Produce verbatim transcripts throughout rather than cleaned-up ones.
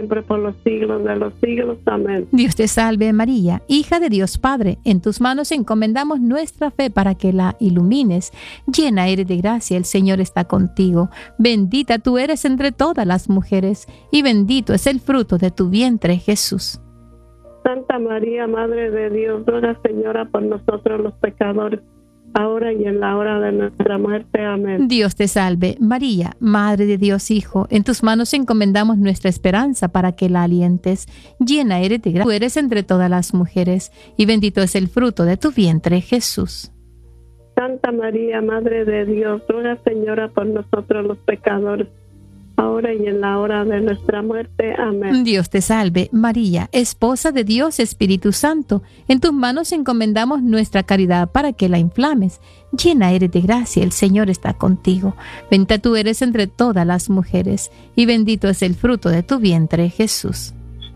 siempre, por los siglos de los siglos. Amén. Dios te salve María, hija de Dios Padre, en tus manos encomendamos nuestra fe para que la ilumines. Llena eres de gracia, el Señor está contigo. Bendita tú eres entre todas las mujeres, y bendito es el fruto de tu vientre, Jesús. Santa María, Madre de Dios, ruega, Señora, por nosotros los pecadores, ahora y en la hora de nuestra muerte. Amén. Dios te salve, María, Madre de Dios Hijo, en tus manos encomendamos nuestra esperanza para que la alientes. Llena eres de gracia, tú eres entre todas las mujeres, y bendito es el fruto de tu vientre, Jesús. Santa María, Madre de Dios, ruega, Señora, por nosotros los pecadores, ahora y en la hora de nuestra muerte. Amén. Dios te salve, María, Esposa de Dios Espíritu Santo, en tus manos encomendamos nuestra caridad para que la inflames. Llena eres de gracia, el Señor está contigo. Bendita tú eres entre todas las mujeres, y bendito es el fruto de tu vientre, Jesús.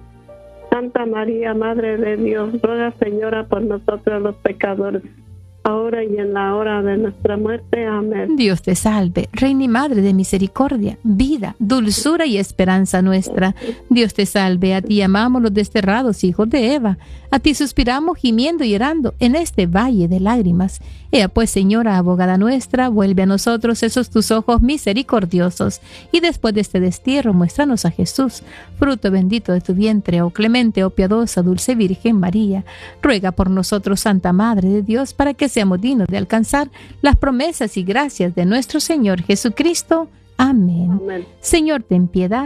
Santa María, Madre de Dios, ruega, Señora, por nosotros los pecadores, ahora y en la hora de nuestra muerte. Amén. Dios te salve, Reina y Madre de misericordia, vida, dulzura y esperanza nuestra. Dios te salve, a ti amamos los desterrados hijos de Eva, a ti suspiramos gimiendo y llorando en este valle de lágrimas. Ea pues, Señora, abogada nuestra, vuelve a nosotros esos tus ojos misericordiosos, y después de este destierro muéstranos a Jesús, fruto bendito de tu vientre, oh clemente, oh piadosa, dulce Virgen María. Ruega por nosotros, Santa Madre de Dios, para que seamos dignos de alcanzar las promesas y gracias de nuestro Señor Jesucristo. Amén. Amén. Señor, ten piedad.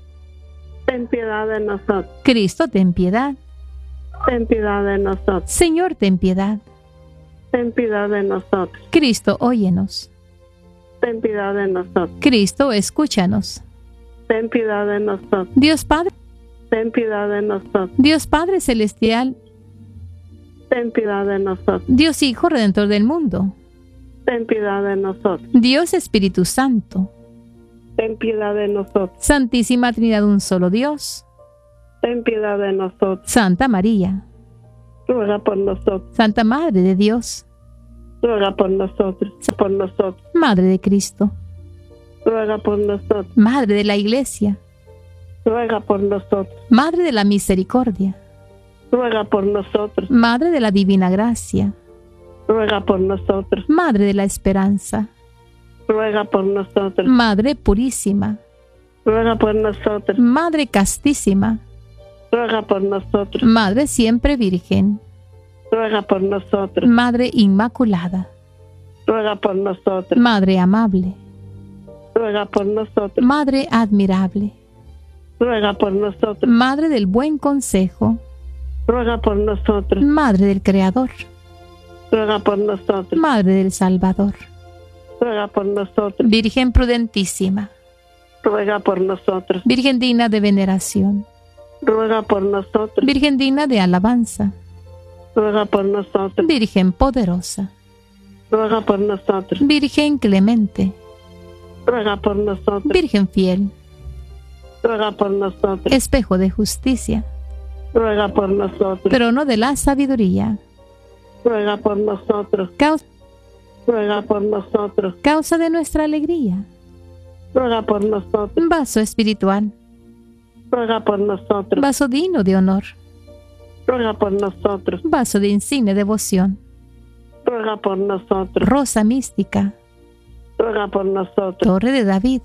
Ten piedad de nosotros. Cristo, ten piedad. Ten piedad de nosotros. Señor, ten piedad. Ten piedad de nosotros. Cristo, óyenos. Ten piedad de nosotros. Cristo, escúchanos. Ten piedad de nosotros. Dios Padre. Ten piedad de nosotros. Dios Padre Celestial. Ten piedad de nosotros. Dios Hijo Redentor del mundo. Ten piedad de nosotros. Dios Espíritu Santo. Ten piedad de nosotros. Santísima Trinidad, un solo Dios. Ten piedad de nosotros. Santa María. Ruega por nosotros. Santa Madre de Dios. Ruega por nosotros. Por nosotros. Madre de Cristo. Ruega por nosotros. Madre de la Iglesia. Ruega por nosotros. Madre de la Misericordia. Ruega por nosotros. Madre de la Divina Gracia. Ruega por nosotros. Madre de la Esperanza. Ruega por nosotros. Madre Purísima. Ruega por nosotros. Madre Castísima. Ruega por nosotros. Madre Siempre Virgen. Ruega por nosotros. Madre Inmaculada. Ruega por nosotros. Madre Amable. Ruega por nosotros. Madre Admirable. Ruega por nosotros. Madre del Buen Consejo. Ruega por nosotros. Madre del Creador. Ruega por nosotros. Madre del Salvador. Ruega por nosotros. Virgen prudentísima. Ruega por nosotros. Virgen digna de veneración. Ruega por nosotros. Virgen digna de alabanza. Ruega por nosotros. Virgen poderosa. Ruega por nosotros. Virgen clemente. Ruega por nosotros. Virgen fiel. Ruega por nosotros. Espejo de justicia. Ruega por nosotros. Trono de la sabiduría. Ruega por nosotros. Causa, Ruega por nosotros. causa de nuestra alegría. Ruega por nosotros. Vaso espiritual. Ruega por nosotros. Vaso digno de honor. Ruega por nosotros. Vaso de insigne devoción. Ruega por nosotros. Rosa mística. Ruega por nosotros. Torre de David.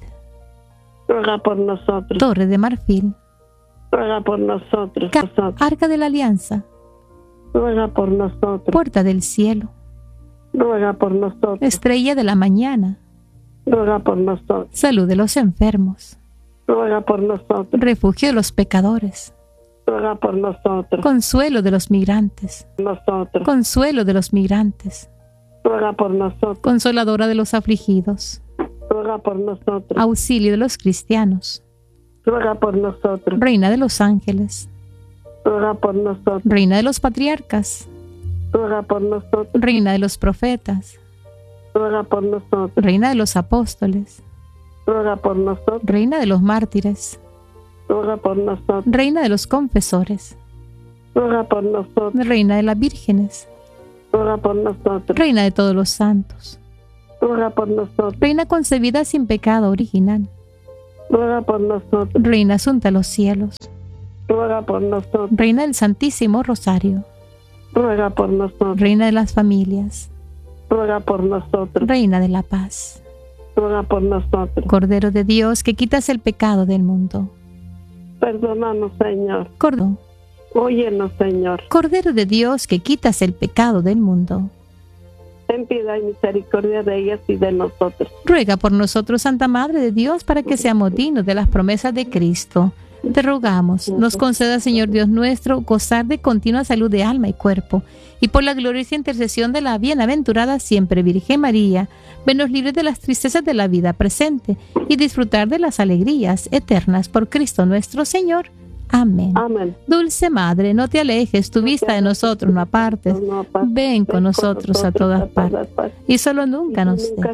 Ruega por nosotros. Torre de marfil. Ruega por nosotros. Ca- nosotros. Arca de la alianza. Ruega por nosotros. Puerta del cielo. Ruega por nosotros. Estrella de la mañana. Ruega por nosotros. Salud de los enfermos. Ruega por nosotros. Refugio de los pecadores. Ruega por nosotros. Consuelo de los migrantes. Nosotros. Consuelo de los migrantes. Ruega por nosotros. Consoladora de los afligidos. Ruega por nosotros. Auxilio de los cristianos. Ruega por nosotros. Reina de los ángeles. Ruega por nosotros. Reina de los patriarcas. Ruega por nosotros. Reina de los profetas. Ruega por nosotros. Reina de los apóstoles. Ruega por nosotros. Reina de los mártires. Ruega por nosotros. Reina de los confesores. Ruega por nosotros. Reina de las vírgenes. Ruega por nosotros. Reina de todos los santos. Ruega por nosotros. Reina concebida sin pecado original. ruega por nosotros. Reina Asunta a los cielos, Ruega por nosotros. Reina del Santísimo Rosario, Ruega por nosotros. Reina de las familias, Ruega por nosotros. Reina de la paz, Ruega por nosotros. Cordero de Dios, que quitas el pecado del mundo. Perdónanos, Señor. Cordero, Óyenos, Señor. Cordero de Dios, que quitas el pecado del mundo. Ten piedad y misericordia de ellas y de nosotros. Ruega por nosotros, Santa Madre de Dios, para que seamos dignos de las promesas de Cristo. Te rogamos, nos conceda, Señor Dios nuestro, gozar de continua salud de alma y cuerpo, y por la gloriosa intercesión de la bienaventurada siempre Virgen María, venos libres de las tristezas de la vida presente y disfrutar de las alegrías eternas por Cristo nuestro Señor. Amén. Amén. Dulce Madre, no te alejes, tu vista de nosotros no apartes. Ven con nosotros a todas partes, y solo nunca nos dejes,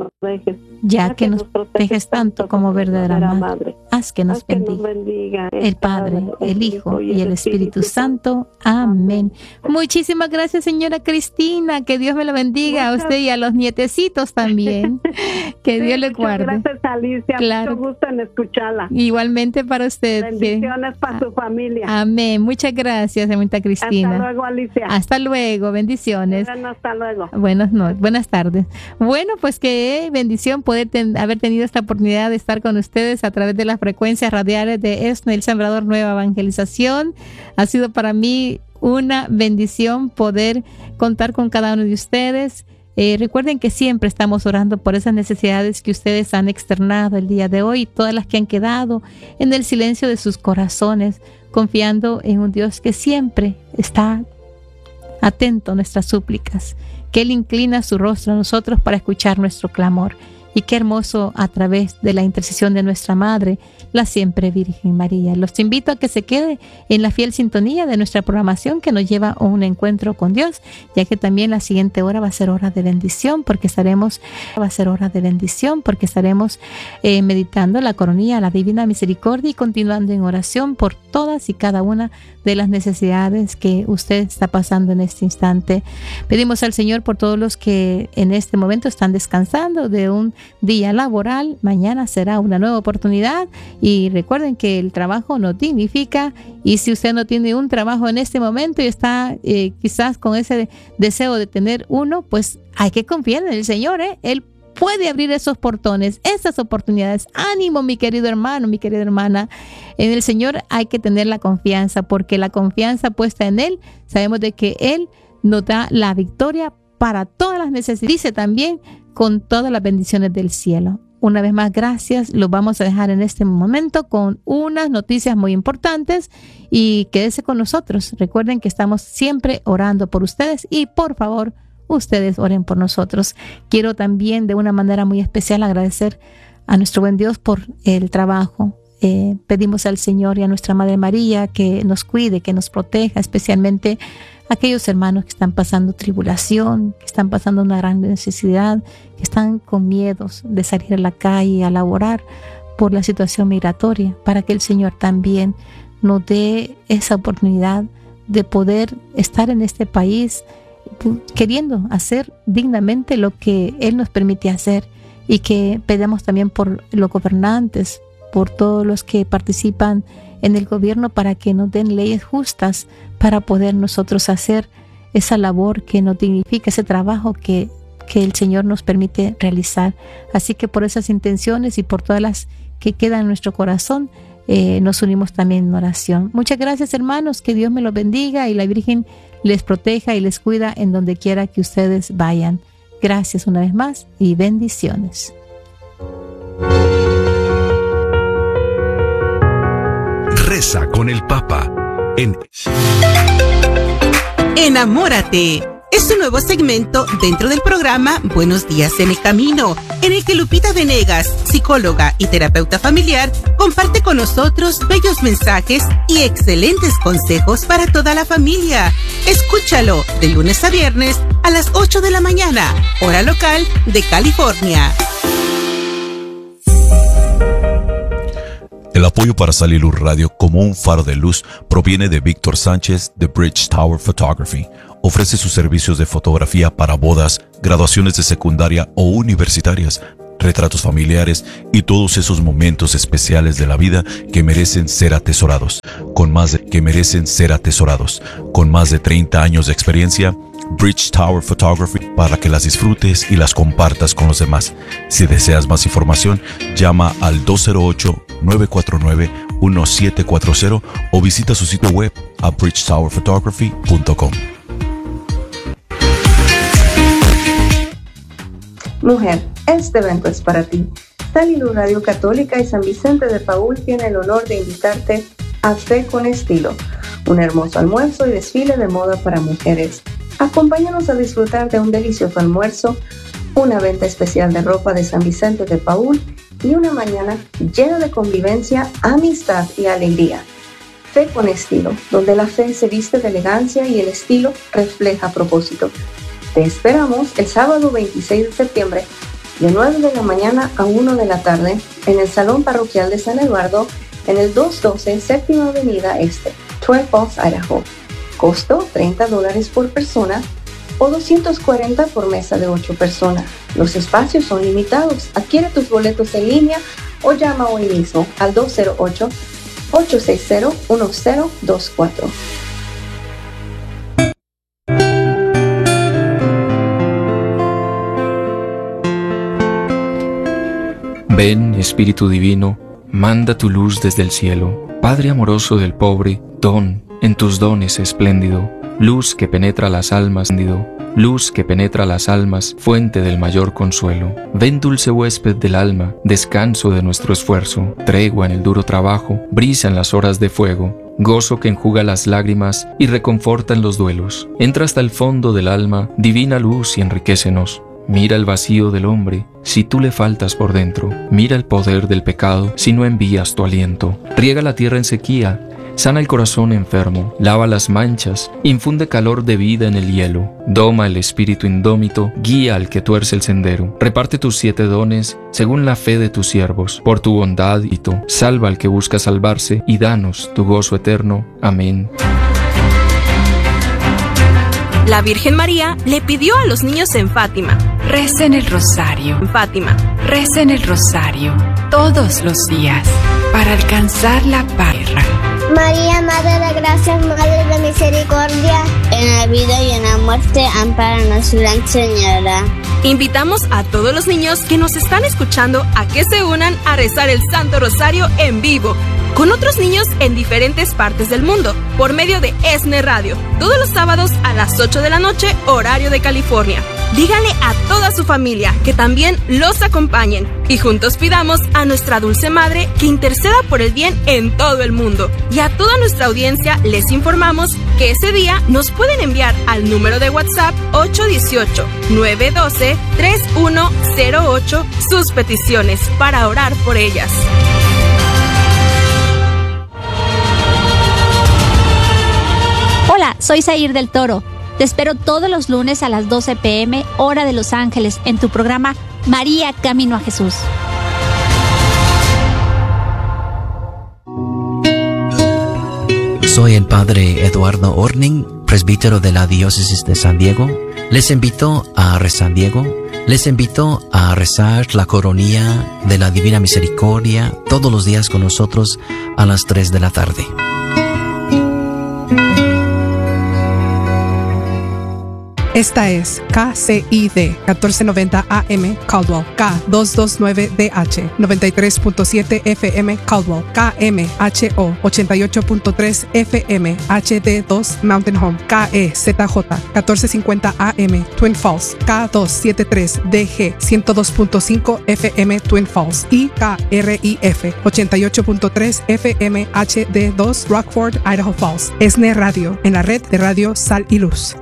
ya que nos proteges tanto como verdadera Madre. Haz que nos bendiga el Padre, el Hijo y el Espíritu Santo. Amén. Muchísimas gracias, señora Cristina. Que Dios me la bendiga a usted y a los nietecitos también. Que Dios le guarde. Gracias, Alicia. Claro. Mucho gusto en escucharla. Igualmente para usted. Bendiciones para su familia. Amén. Muchas gracias, señorita Cristina. Hasta luego, Alicia. Hasta luego. Bendiciones. Bueno, hasta luego. Buenas noches. Buenas tardes. Bueno, pues qué bendición poder ten, haber tenido esta oportunidad de estar con ustedes a través de las frecuencias radiales de ESNE, El Sembrador Nueva Evangelización. Ha sido para mí una bendición poder contar con cada uno de ustedes. Eh, recuerden que siempre estamos orando por esas necesidades que ustedes han externado el día de hoy, todas las que han quedado en el silencio de sus corazones, confiando en un Dios que siempre está atento a nuestras súplicas, que Él inclina su rostro a nosotros para escuchar nuestro clamor. Y qué hermoso a través de la intercesión de nuestra Madre, la siempre Virgen María. Los invito a que se quede en la fiel sintonía de nuestra programación que nos lleva a un encuentro con Dios, ya que también la siguiente hora va a ser hora de bendición, porque estaremos, va a ser hora de bendición, porque estaremos eh, meditando la coronilla, la Divina Misericordia y continuando en oración por todas y cada una de las necesidades que usted está pasando en este instante. Pedimos al Señor por todos los que en este momento están descansando de un día laboral. Mañana será una nueva oportunidad y recuerden que el trabajo no dignifica, y si usted no tiene un trabajo en este momento y está eh, quizás con ese deseo de tener uno, pues hay que confiar en el Señor, ¿eh? Él puede abrir esos portones, esas oportunidades. Ánimo, mi querido hermano, mi querida hermana. En el Señor hay que tener la confianza, porque la confianza puesta en Él, sabemos de que Él nos da la victoria para todas las necesidades. Dice también, con todas las bendiciones del cielo. Una vez más, gracias. Los vamos a dejar en este momento con unas noticias muy importantes y quédese con nosotros. Recuerden que estamos siempre orando por ustedes y por favor, ustedes oren por nosotros. Quiero también de una manera muy especial agradecer a nuestro buen Dios por el trabajo. Eh, pedimos al Señor y a nuestra Madre María que nos cuide, que nos proteja, especialmente aquellos hermanos que están pasando tribulación, que están pasando una gran necesidad, que están con miedos de salir a la calle a laborar por la situación migratoria, para que el Señor también nos dé esa oportunidad de poder estar en este país queriendo hacer dignamente lo que Él nos permite hacer, y que pedimos también por los gobernantes, por todos los que participan en el gobierno, para que nos den leyes justas para poder nosotros hacer esa labor que nos dignifica, ese trabajo que, que el Señor nos permite realizar. Así que por esas intenciones y por todas las que quedan en nuestro corazón, eh, nos unimos también en oración. Muchas gracias, hermanos, que Dios me los bendiga y la Virgen les proteja y les cuida en donde quiera que ustedes vayan. Gracias una vez más y bendiciones. Reza con el Papa en Enamórate. Es un nuevo segmento dentro del programa Buenos Días en el Camino, en el que Lupita Venegas, psicóloga y terapeuta familiar, comparte con nosotros bellos mensajes y excelentes consejos para toda la familia. Escúchalo de lunes a viernes a las ocho de la mañana, hora local de California. El apoyo para Saliluz Radio como un faro de luz proviene de Víctor Sánchez de Bridge Tower Photography. Ofrece sus servicios de fotografía para bodas, graduaciones de secundaria o universitarias, retratos familiares y todos esos momentos especiales de la vida que merecen ser atesorados. Con más de, que merecen ser atesorados. Con más de treinta años de experiencia, Bridge Tower Photography, para que las disfrutes y las compartas con los demás. Si deseas más información, llama al dos cero ocho, nueve cuatro nueve, uno siete cuatro cero o visita su sitio web a bridge tower photography punto com. Mujer, este evento es para ti. Sal y Luz Radio Católica y San Vicente de Paúl tiene el honor de invitarte a Fe con Estilo, un hermoso almuerzo y desfile de moda para mujeres. Acompáñanos a disfrutar de un delicioso almuerzo, una venta especial de ropa de San Vicente de Paúl y una mañana llena de convivencia, amistad y alegría. Fe con Estilo, donde la fe se viste de elegancia y el estilo refleja propósito. Te esperamos el sábado veintiséis de septiembre de nueve de la mañana a una de la tarde en el Salón Parroquial de San Eduardo en el doscientos doce Séptima Avenida Este, Twin Falls, Idaho. Costo treinta dólares por persona o doscientos cuarenta por mesa de ocho personas. Los espacios son limitados. Adquiere tus boletos en línea o llama hoy mismo al dos cero ocho, ocho seis cero, uno cero dos cuatro. Ven, Espíritu Divino, manda tu luz desde el cielo. Padre amoroso del pobre, don en tus dones espléndido. Luz que penetra las almas, luz que penetra las almas, fuente del mayor consuelo. Ven, dulce huésped del alma, descanso de nuestro esfuerzo, tregua en el duro trabajo, brisa en las horas de fuego, gozo que enjuga las lágrimas y reconforta en los duelos. Entra hasta el fondo del alma, divina luz, y enriquécenos. Mira el vacío del hombre, si tú le faltas por dentro. Mira el poder del pecado, si no envías tu aliento. Riega la tierra en sequía, sana el corazón enfermo, lava las manchas, infunde calor de vida en el hielo. Doma el espíritu indómito, guía al que tuerce el sendero. Reparte tus siete dones según la fe de tus siervos. Por tu bondad, Hito, salva al que busca salvarse y danos tu gozo eterno. Amén. La Virgen María le pidió a los niños en Fátima: recen el rosario. En Fátima, recen el rosario todos los días para alcanzar la paz. María, Madre de Gracia, Madre de Misericordia, en la vida y en la muerte, ampáranos, Gran Señora. Invitamos a todos los niños que nos están escuchando a que se unan a rezar el Santo Rosario en vivo, con otros niños en diferentes partes del mundo, por medio de E S N E Radio, todos los sábados a las ocho de la noche, horario de California. Díganle a toda su familia que también los acompañen y juntos pidamos a nuestra dulce Madre que interceda por el bien en todo el mundo. Y a toda nuestra audiencia les informamos que ese día nos pueden enviar al número de WhatsApp ocho uno ocho, nueve uno dos, tres uno cero ocho sus peticiones para orar por ellas. Hola, soy Zair del Toro. Te espero todos los lunes a las doce pe eme, hora de Los Ángeles, en tu programa María Camino a Jesús. Soy el Padre Eduardo Orning, presbítero de la Diócesis de San Diego. Les invito a rezar San Diego. Les invito a rezar la coronilla de la Divina Misericordia todos los días con nosotros a las tres de la tarde. Esta es K C I D catorce noventa A M Caldwell, K doscientos veintinueve D H noventa y tres punto siete F M Caldwell, K M H O ochenta y ocho punto tres F M H D dos Mountain Home, K E Z J catorce cincuenta A M Twin Falls, K doscientos setenta y tres D G ciento dos punto cinco F M Twin Falls y K R I F ochenta y ocho punto tres F M H D dos Rockford, Idaho Falls. E S N E Radio, en la red de Radio Sal y Luz.